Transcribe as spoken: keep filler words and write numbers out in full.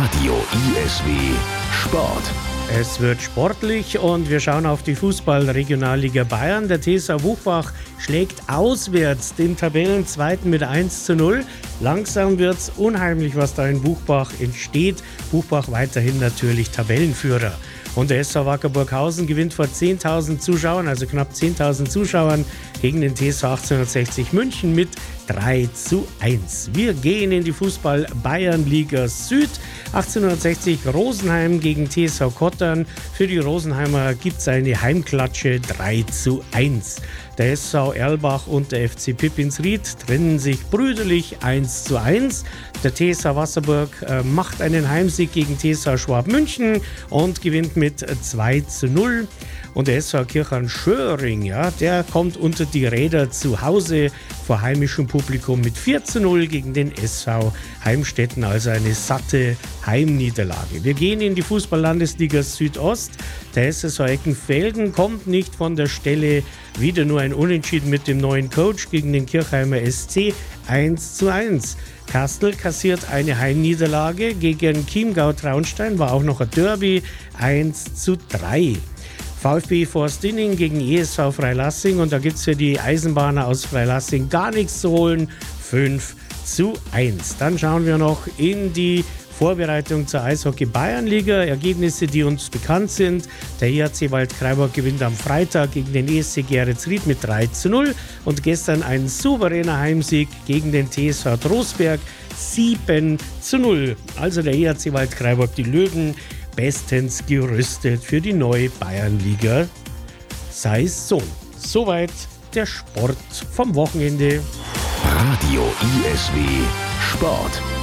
Radio I S W Sport. Es wird sportlich und wir schauen auf die Fußball-Regionalliga Bayern. Der T S V Buchbach schlägt auswärts den Tabellenzweiten mit eins zu null. Langsam wird es unheimlich, was da in Buchbach entsteht. Buchbach weiterhin natürlich Tabellenführer. Und der S V Wacker Burghausen gewinnt vor zehntausend Zuschauern, also knapp zehntausend Zuschauern, gegen den T S V achtzehnhundertsechzig München mit drei zu eins. Wir gehen in die Fußball-Bayernliga Süd. achtzehnhundertsechzig Rosenheim gegen T S V Kottern. Für die Rosenheimer gibt es eine Heimklatsche drei zu eins. Der S V Erlbach und der F C Pippinsried trennen sich brüderlich eins zu eins. Der T S V Wasserburg äh, macht einen Heimsieg gegen T S V Schwab München und gewinnt mit zwei zu null. Und der S V Kirchheim-Schöring, ja, der kommt unter die Räder zu Hause vor heimischem Publikum mit vier zu null gegen den S V Heimstetten, also eine satte Heimniederlage. Wir gehen in die Fußball-Landesliga Südost. Der S S V Eckenfelden kommt nicht von der Stelle, wieder nur ein Unentschieden mit dem neuen Coach gegen den Kirchheimer S C eins zu eins. Kastel kassiert eine Heimniederlage gegen Chiemgau-Traunstein, war auch noch ein Derby, eins zu drei. VfB Forstinning gegen E S V Freilassing und da gibt es für die Eisenbahner aus Freilassing gar nichts zu holen, fünf zu eins. Dann schauen wir noch in die Vorbereitung zur Eishockey-Bayernliga. Ergebnisse, die uns bekannt sind. Der E H C Waldkraiburg gewinnt am Freitag gegen den E S C Geretsried mit drei zu null und gestern ein souveräner Heimsieg gegen den T S V Trostberg sieben zu null. Also der E H C Waldkraiburg, die Löwen, bestens gerüstet für die neue Bayernliga Saison. Soweit der Sport vom Wochenende. Radio I S W Sport.